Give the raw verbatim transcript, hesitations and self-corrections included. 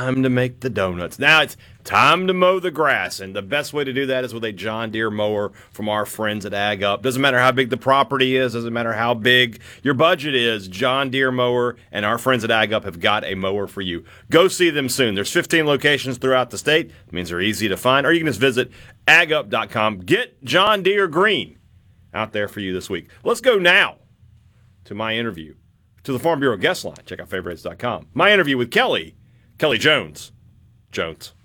time to make the donuts. Now it's time to mow the grass. And the best way to do that is with a John Deere mower from our friends at Ag Up. Doesn't matter how big the property is. Doesn't matter how big your budget is. John Deere mower and our friends at Ag Up have got a mower for you. Go see them soon. There's fifteen locations throughout the state. It means they're easy to find. Or you can just visit ag up dot com. Get John Deere green out there for you this week. Let's go now to my interview, to the Farm Bureau guest line. Check out favorites dot com. My interview with Kelly, Kelly Jones. Jones.